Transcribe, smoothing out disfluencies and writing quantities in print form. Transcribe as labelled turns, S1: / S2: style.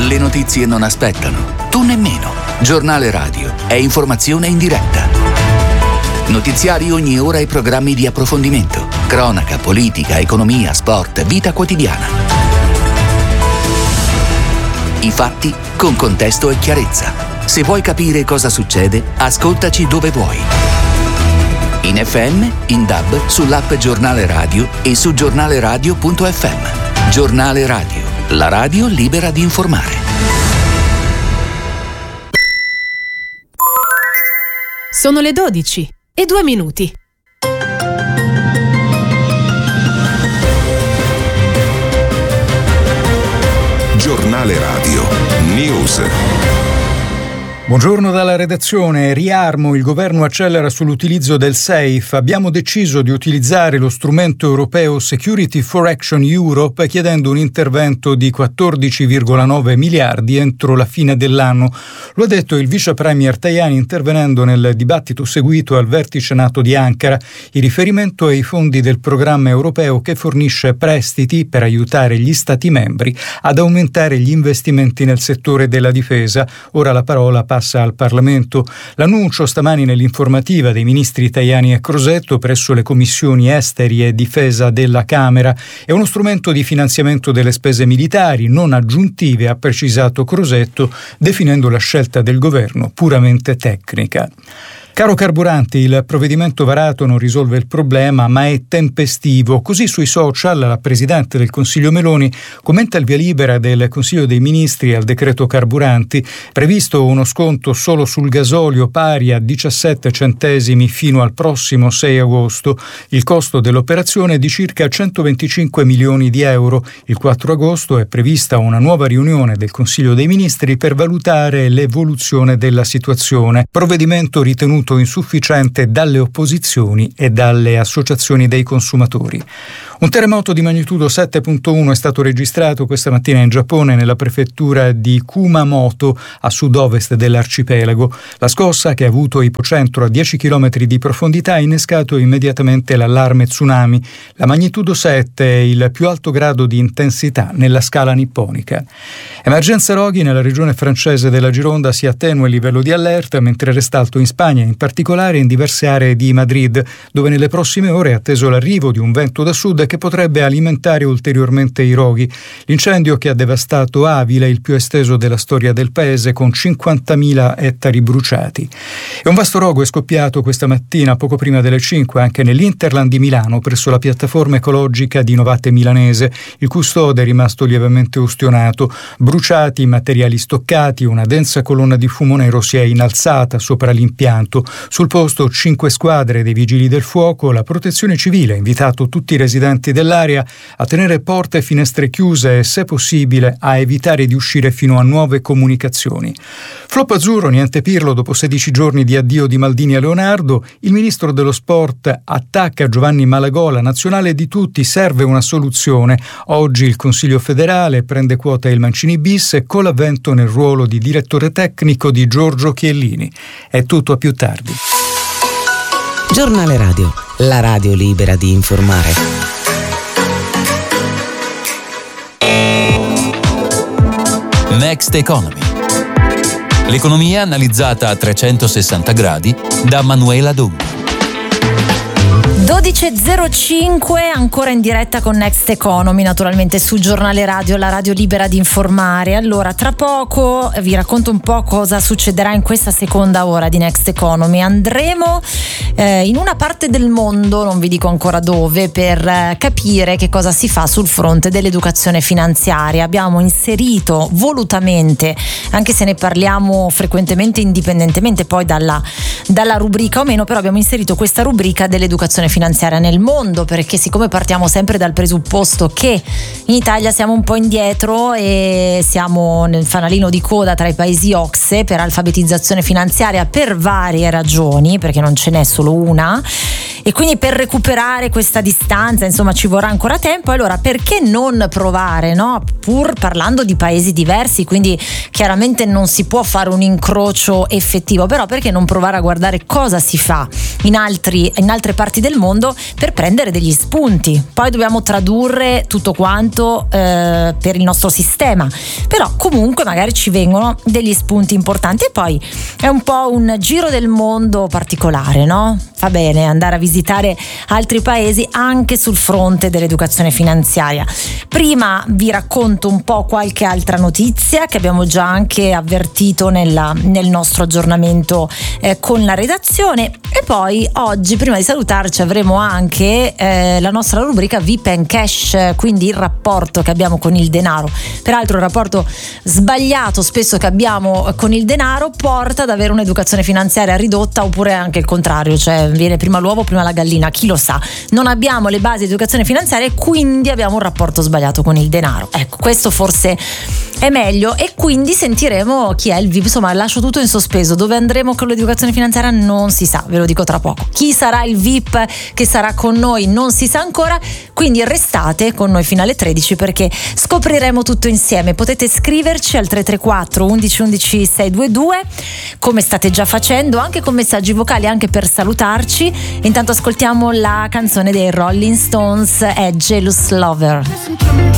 S1: Le notizie non aspettano, tu nemmeno. Giornale radio è informazione in diretta. Notiziari ogni ora e programmi di approfondimento. Cronaca, politica, economia, sport, vita quotidiana. I fatti con contesto e chiarezza. Se vuoi capire cosa succede, ascoltaci dove vuoi. In FM, in DAB, sull'app Giornale Radio e su giornaleradio.fm. Giornale Radio, la radio libera di informare.
S2: Sono le 12:02.
S3: Giornale Radio News.
S4: Buongiorno dalla redazione. Riarmo, il governo accelera sull'utilizzo del SAFE. Abbiamo deciso di utilizzare lo strumento europeo Security for Action Europe chiedendo un intervento di 14,9 miliardi entro la fine dell'anno. Lo ha detto il vice premier Tajani intervenendo nel dibattito seguito al vertice NATO di Ankara. Il riferimento ai fondi del programma europeo che fornisce prestiti per aiutare gli Stati membri ad aumentare gli investimenti nel settore della difesa. Ora la parola passa al Parlamento. L'annuncio stamani nell'informativa dei ministri Tajani e Crosetto presso le commissioni esteri e difesa della Camera è uno strumento di finanziamento delle spese militari non aggiuntive, ha precisato Crosetto, definendo la scelta del governo puramente tecnica. Caro carburanti, il provvedimento varato non risolve il problema, ma è tempestivo. Così sui social la Presidente del Consiglio Meloni commenta il via libera del Consiglio dei Ministri al decreto carburanti, previsto uno sconto solo sul gasolio pari a 17 centesimi fino al prossimo 6 agosto. Il costo dell'operazione è di circa 125 milioni di euro. Il 4 agosto è prevista una nuova riunione del Consiglio dei Ministri per valutare l'evoluzione della situazione. Provvedimento ritenuto insufficiente dalle opposizioni e dalle associazioni dei consumatori. Un terremoto di magnitudo 7.1 è stato registrato questa mattina in Giappone nella prefettura di Kumamoto a sud-ovest dell'arcipelago. La scossa, che ha avuto ipocentro a 10 km di profondità, ha innescato immediatamente l'allarme tsunami. La magnitudo 7 è il più alto grado di intensità nella scala nipponica. Emergenza roghi nella regione francese della Gironda, si attenua il livello di allerta, mentre resta alto in Spagna, in particolare in diverse aree di Madrid, dove nelle prossime ore è atteso l'arrivo di un vento da sud che potrebbe alimentare ulteriormente i roghi. L'incendio che ha devastato Avila, il più esteso della storia del paese, con 50.000 ettari bruciati. E un vasto rogo è scoppiato questa mattina poco prima delle 5 anche nell'Interland di Milano, presso la piattaforma ecologica di Novate Milanese. Il custode è rimasto lievemente ustionato. Bruciati materiali stoccati, una densa colonna di fumo nero si è innalzata sopra l'impianto. Sul posto 5 squadre dei vigili del fuoco. La protezione civile ha invitato tutti i residenti dell'area a tenere porte e finestre chiuse e, se possibile, a evitare di uscire fino a nuove comunicazioni. Flop azzurro, niente Pirlo, dopo 16 giorni di addio di Maldini a Leonardo. Il ministro dello sport attacca Giovanni Malagò, la nazionale di tutti, serve una soluzione. Oggi il Consiglio federale prende quota il Mancini bis con l'avvento nel ruolo di direttore tecnico di Giorgio Chiellini. È tutto, a più tardi.
S5: Giornale Radio, la radio libera di informare.
S6: Next Economy. L'economia analizzata a 360 gradi da Manuela Donghi.
S7: 12.05, ancora in diretta con Next Economy, naturalmente su Giornale Radio, la radio libera di informare. Allora, tra poco vi racconto un po' cosa succederà in questa seconda ora di Next Economy. Andremo in una parte del mondo, non vi dico ancora dove, per capire che cosa si fa sul fronte dell'educazione finanziaria. Abbiamo inserito volutamente, anche se ne parliamo frequentemente indipendentemente poi dalla rubrica o meno, però abbiamo inserito questa rubrica dell'educazione finanziaria nel mondo, perché siccome partiamo sempre dal presupposto che in Italia siamo un po' indietro e siamo nel fanalino di coda tra i paesi OCSE per alfabetizzazione finanziaria per varie ragioni, perché non ce n'è solo una, e quindi per recuperare questa distanza insomma ci vorrà ancora tempo. Allora perché non provare, no? Pur parlando di paesi diversi, quindi chiaramente non si può fare un incrocio effettivo, però perché non provare a guardare cosa si fa in altre parti del mondo mondo per prendere degli spunti. Poi dobbiamo tradurre tutto quanto per il nostro sistema, però comunque magari ci vengono degli spunti importanti. E poi è un po' un giro del mondo particolare, no? Fa bene andare a visitare altri paesi anche sul fronte dell'educazione finanziaria. Prima vi racconto un po' qualche altra notizia che abbiamo già anche avvertito nel nostro aggiornamento con la redazione, e poi oggi, prima di salutarci, avremo anche la nostra rubrica VIP and Cash, quindi il rapporto che abbiamo con il denaro. Peraltro il rapporto sbagliato spesso che abbiamo con il denaro porta ad avere un'educazione finanziaria ridotta, oppure anche il contrario, cioè viene prima l'uovo prima la gallina, chi lo sa. Non abbiamo le basi di educazione finanziaria e quindi abbiamo un rapporto sbagliato con il denaro. Ecco, questo forse è meglio, e quindi sentiremo chi è il VIP. Insomma, lascio tutto in sospeso. Dove andremo con l'educazione finanziaria non si sa, ve lo dico tra poco. Chi sarà il VIP che sarà con noi non si sa ancora, quindi restate con noi fino alle 13 perché scopriremo tutto insieme. Potete scriverci al 334 11 11 622 come state già facendo, anche con messaggi vocali, anche per salutarci. Intanto ascoltiamo la canzone dei Rolling Stones, è Jealous Lover.